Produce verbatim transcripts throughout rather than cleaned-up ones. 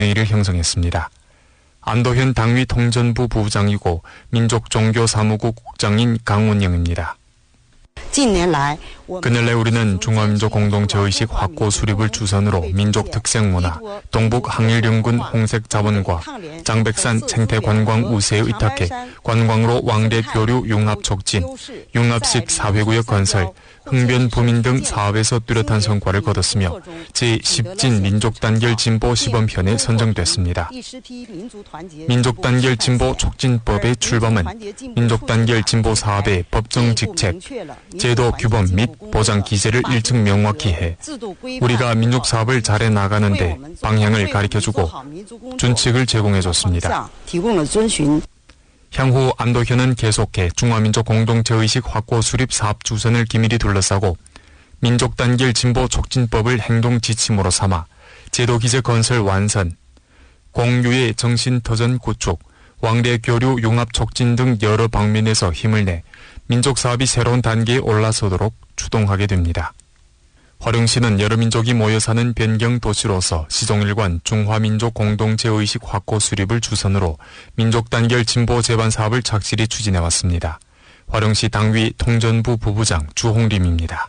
회의를 형성했습니다. 안도현 당위 통전부 부부장이고 민족종교사무국 국장인 강운영입니다. 그늘래 우리는 중화민족 공동체의식 확고 수립을 주선으로 민족 특색문화, 동북 항일연군 홍색자원과 장백산 생태관광 우세에 의탁해 관광으로 왕래 교류 융합 촉진, 융합식 사회구역 건설, 흥변 부민 등 사업에서 뚜렷한 성과를 거뒀으며 제십 진 민족단결 진보 시범편에 선정됐습니다. 민족단결 진보 촉진법의 출범은 민족단결 진보 사업의 법정 직책, 제도 규범 및 보장 기제를 일찍 명확히 해 우리가 민족 사업을 잘해 나가는데 방향을 가리켜주고 준칙을 제공해줬습니다. 향후 안도현은 계속해 중화민족 공동체의식 확고 수립 사업 주선을 기밀히 둘러싸고 민족단결 진보 촉진법을 행동 지침으로 삼아 제도 기제 건설 완선, 공유의 정신터전 구축, 왕래 교류 융합 촉진 등 여러 방면에서 힘을 내 민족 사업이 새로운 단계에 올라서도록 추동하게 됩니다. 화령시는 여러 민족이 모여 사는 변경 도시로서 시종일관 중화민족 공동체의식 확고 수립을 주선으로 민족단결 진보 제반 사업을 착실히 추진해왔습니다. 화령시 당위 통전부 부부장 주홍림입니다.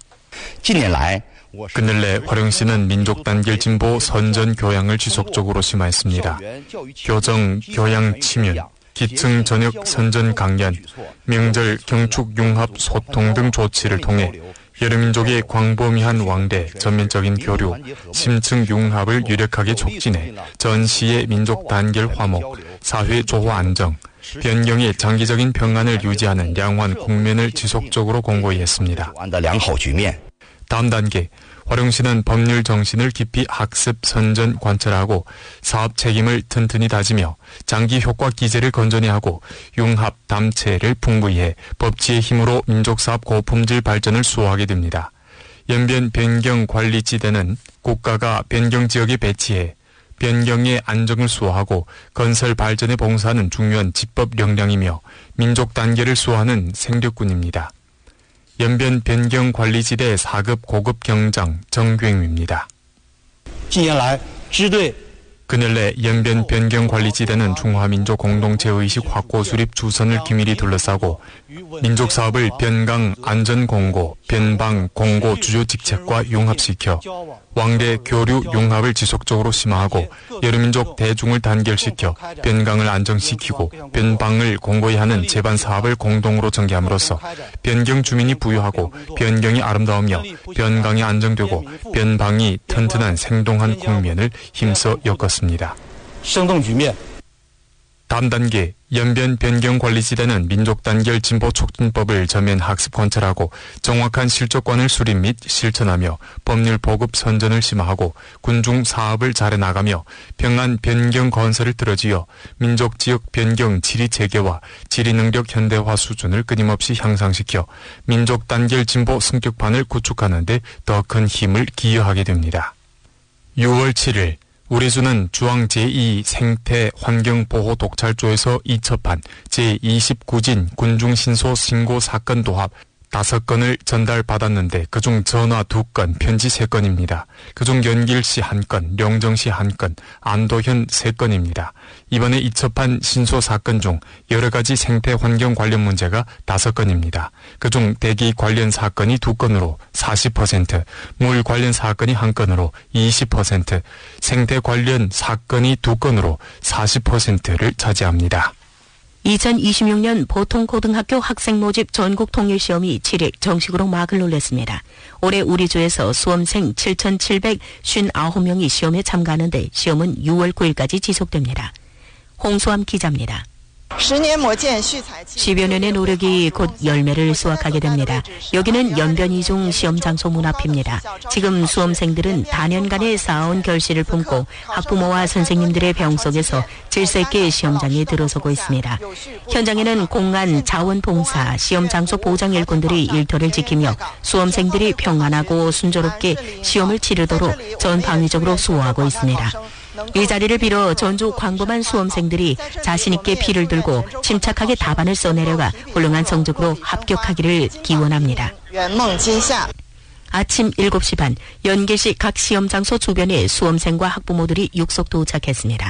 그늘래 화령시는 민족단결 진보 선전 교양을 지속적으로 심화했습니다. 교정, 교양 침윤, 기층 전역 선전 강연, 명절 경축 융합 소통 등 조치를 통해 여러 민족의 광범위한 왕래, 전면적인 교류, 심층 융합을 유력하게 촉진해 전 시의 민족 단결 화목, 사회 조화 안정, 변경의 장기적인 평안을 유지하는 양환 국면을 지속적으로 공고히 했습니다. 다음 단계, 화령시는 법률 정신을 깊이 학습, 선전, 관철하고 사업 책임을 튼튼히 다지며 장기 효과 기제를 건전히 하고 융합, 담체를 풍부히 해 법치의 힘으로 민족사업 고품질 발전을 수호하게 됩니다. 연변 변경 관리지대는 국가가 변경지역에 배치해 변경의 안정을 수호하고 건설 발전에 봉사하는 중요한 집법 역량이며 민족 단계를 수호하는 생력군입니다. 연변 변경 관리지대 사 급 고급 경장 정경입니다. 그늘래 연변 변경 관리지대는 중화민족 공동체의식 확고 수립 주선을 기밀히 둘러싸고 민족 사업을 변강 안전 공고, 변방 공고 주요 직책과 융합시켜 왕래 교류 융합을 지속적으로 심화하고 여러 민족 대중을 단결시켜 변강을 안정시키고 변방을 공고히 하는 제반 사업을 공동으로 전개함으로써 변경 주민이 부유하고 변경이 아름다우며 변강이 안정되고 변방이 튼튼한 생동한 국면을 힘써 엮었습니다. 다음 단계, 연변 변경 관리지대는 민족단결 진보 촉진법을 전면 학습 관찰하고 정확한 실적관을 수립 및 실천하며 법률 보급 선전을 심화하고 군중 사업을 잘해 나가며 평안 변경 건설을 들어지어 민족 지역 변경 지리 체계와 지리 능력 현대화 수준을 끊임없이 향상시켜 민족단결 진보 승격판을 구축하는 데 더 큰 힘을 기여하게 됩니다. 유월 칠일 우리주는 주황 제이 생태 환경보호 독찰조에서 이첩한 제이십구 진 군중신소 신고 사건 도합 다섯 건을 전달받았는데 그중 전화 두 건, 편지 세 건입니다. 그중 연길시 한 건, 령정시 한 건, 안도현 세 건입니다. 이번에 이첩한 신소 사건 중 여러 가지 생태 환경 관련 문제가 다섯 건입니다. 그중 대기 관련 사건이 두 건으로 사십 퍼센트, 물 관련 사건이 한 건으로 이십 퍼센트, 생태 관련 사건이 두 건으로 사십 퍼센트를 차지합니다. 이천이십육 년 보통고등학교 학생 모집 전국 통일시험이 칠 일 정식으로 막을 올렸습니다. 올해 우리 주에서 수험생 칠천칠백오십구 명이 시험에 참가하는데 시험은 유월 구일까지 지속됩니다. 홍수암 기자입니다. 십여 년의 노력이 곧 열매를 수확하게 됩니다. 여기는 연변이중 시험 장소 문 앞입니다. 지금 수험생들은 다년간의 쌓아온 결실을 품고 학부모와 선생님들의 배웅 속에서 질서 있게 시험장에 들어서고 있습니다. 현장에는 공안, 자원봉사, 시험 장소 보장 일꾼들이 일터를 지키며 수험생들이 평안하고 순조롭게 시험을 치르도록 전방위적으로 수호하고 있습니다. 이 자리를 빌어 전주 광범한 수험생들이 자신있게 피를 들고 침착하게 답안을 써내려가 훌륭한 성적으로 합격하기를 기원합니다. 아침 일곱 시 반 연계시 각 시험 장소 주변에 수험생과 학부모들이 육속 도착했습니다.